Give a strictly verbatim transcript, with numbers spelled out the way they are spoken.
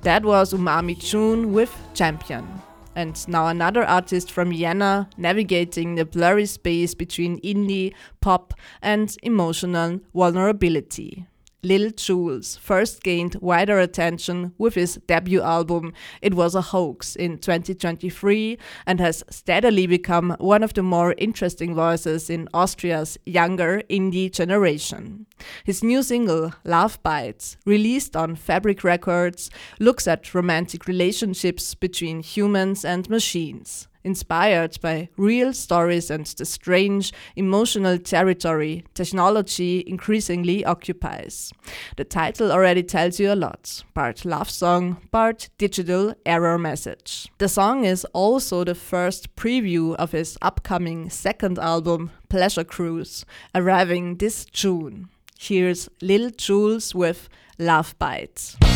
That was Umami June with Champion. And now another artist from Vienna navigating the blurry space between indie, pop and emotional vulnerability. Lil Jules first gained wider attention with his debut album It Was a Hoax in twenty twenty-three and has steadily become one of the more interesting voices in Austria's younger indie generation. His new single, Love Bites, released on Fabric Records, looks at romantic relationships between humans and machines, inspired by real stories and the strange, emotional territory technology increasingly occupies. The title already tells you a lot. Part love song, part digital error message. The song is also the first preview of his upcoming second album, Pleasure Cruise, arriving this June. Here's Lil Jules with Love Bites.